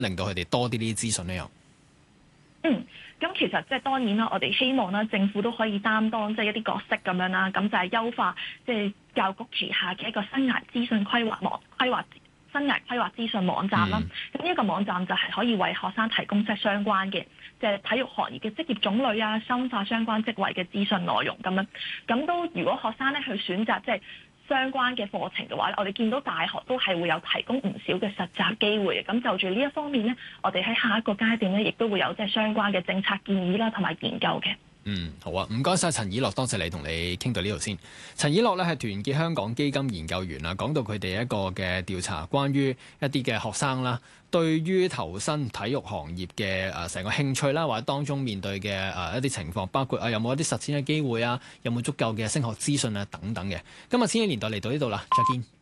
令到佢哋多啲呢啲資訊呢？又咁其實即係當然啦，我哋希望啦，政府都可以擔當即係一啲角色咁樣啦，咁就係優化即係教育局旗下嘅一個生涯資訊生涯規劃資訊網站啦。咁呢一個網站就係可以為學生提供即係相關嘅即係體育行業嘅職業種類啊，深化相關職位嘅資訊內容咁樣。咁都如果學生咧去選擇即係相關嘅課程嘅話，我哋見到大學都係會有提供唔少嘅實習機會嘅。咁就住呢一方面呢，我哋喺下一個階段呢，亦都會有即係相關嘅政策建議啦，同埋研究嘅。 好啊，唔該晒陳以諾，多謝你同你傾到呢度先。陳以諾呢係團結香港基金研究員啦，講到佢哋一個嘅調查，關於一啲嘅學生啦，對於投身體育行業嘅成個興趣啦，或者當中面對嘅一啲情況，包括有冇一啲實踐嘅機會啊，有冇足夠嘅升學資訊啊等等嘅。今日千禧年代嚟到呢度啦，再見。